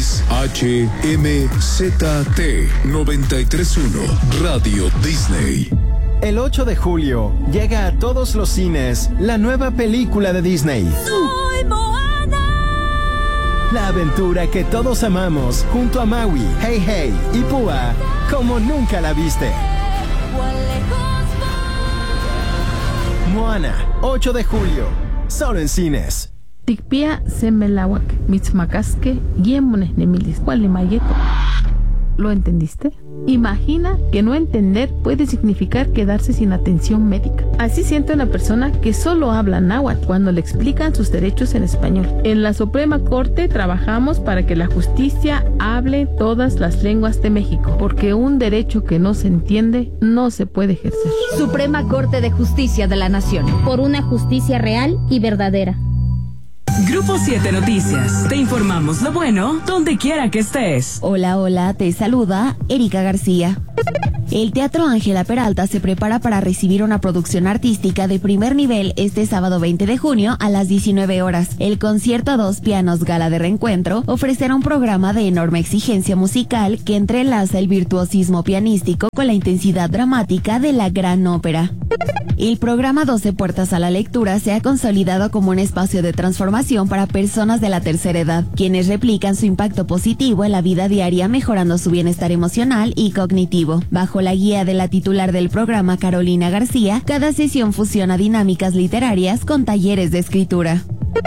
931 Radio Disney. El 8 de julio llega a todos los cines la nueva película de Disney. ¡Soy Moana! La aventura que todos amamos junto a Maui, Hey Hey y Púa como nunca la viste. Moana, 8 de julio, solo en cines. Tikpia semelawak, mitzmakaske, yemones nemilis, mayeto. ¿Lo entendiste? Imagina que no entender puede significar quedarse sin atención médica. Así siente una persona que solo habla náhuatl cuando le explican sus derechos en español. En la Suprema Corte trabajamos para que la justicia hable todas las lenguas de México, porque un derecho que no se entiende no se puede ejercer. Suprema Corte de Justicia de la Nación. Por una justicia real y verdadera. Grupo 7 Noticias. Te informamos lo bueno donde quiera que estés. Hola, hola, te saluda Erika García. El Teatro Ángela Peralta se prepara para recibir una producción artística de primer nivel este sábado 20 de junio a las 19 horas. El concierto a dos pianos Gala de Reencuentro ofrecerá un programa de enorme exigencia musical que entrelaza el virtuosismo pianístico con la intensidad dramática de la gran ópera. El programa 12 Puertas a la Lectura se ha consolidado como un espacio de transformación para personas de la tercera edad, quienes replican su impacto positivo en la vida diaria mejorando su bienestar emocional y cognitivo. Bajo la guía de la titular del programa, Carolina García, cada sesión fusiona dinámicas literarias con talleres de escritura.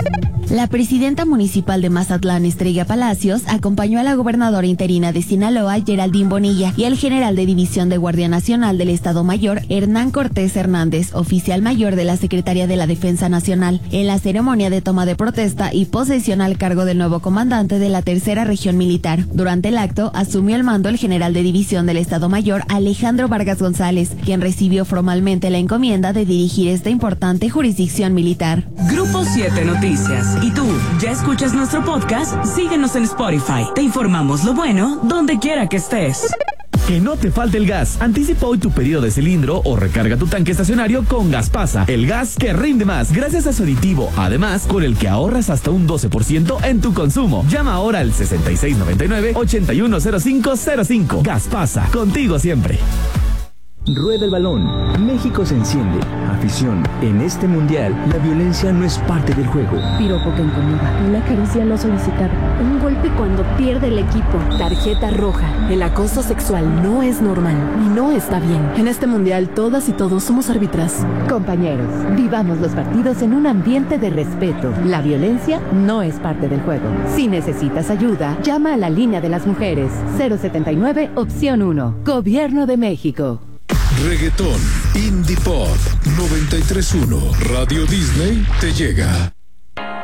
La presidenta municipal de Mazatlán, Estrella Palacios, acompañó a la gobernadora interina de Sinaloa, Geraldine Bonilla, y al general de División de Guardia Nacional del Estado Mayor, Hernán Cortés Hernández, oficial mayor de la Secretaría de la Defensa Nacional, en la ceremonia de toma de protesta y posesión al cargo del nuevo comandante de la Tercera Región Militar. Durante el acto, asumió el mando el general de División del Estado Mayor, Alejandro Vargas González, quien recibió formalmente la encomienda de dirigir esta importante jurisdicción militar. Grupo 7 Noticias. ¿Y tú, ya escuchas nuestro podcast? Síguenos en Spotify. Te informamos lo bueno donde quiera que estés. Que no te falte el gas. Anticipa hoy tu pedido de cilindro o recarga tu tanque estacionario con Gaspasa, el gas que rinde más gracias a su aditivo, además con el que ahorras hasta un 12% en tu consumo. Llama ahora al 6699-810505. Gaspasa, contigo siempre. Rueda el balón. México se enciende. Afición. En este mundial, la violencia no es parte del juego. Piropo que incomoda. Una caricia no solicitada. Un golpe cuando pierde el equipo. Tarjeta roja. El acoso sexual no es normal y no está bien. En este mundial, todas y todos somos árbitras. Compañeros, vivamos los partidos en un ambiente de respeto. La violencia no es parte del juego. Si necesitas ayuda, llama a la línea de las mujeres. 079, opción 1. Gobierno de México. Reggaetón, Indie Pop, 93.1 Radio Disney te llega.